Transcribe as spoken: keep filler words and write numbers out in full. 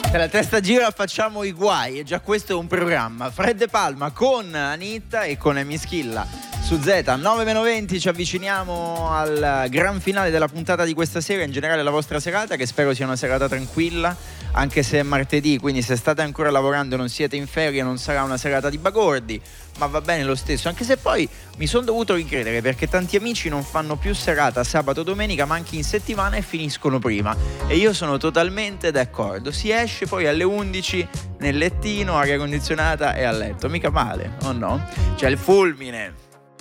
Se la testa gira facciamo i guai, e già questo è un programma. Fred De Palma con Anitta e con Emischilla su Z. nove meno venti, ci avviciniamo al gran finale della puntata di questa sera, in generale la vostra serata, che spero sia una serata tranquilla, anche se è martedì, quindi se state ancora lavorando e non siete in ferie non sarà una serata di bagordi, ma va bene lo stesso, anche se poi mi sono dovuto ricredere perché tanti amici non fanno più serata sabato domenica ma anche in settimana e finiscono prima, e io sono totalmente d'accordo. Si esce poi alle undici nel lettino, aria condizionata e a letto, mica male, o no? C'è il fulmine.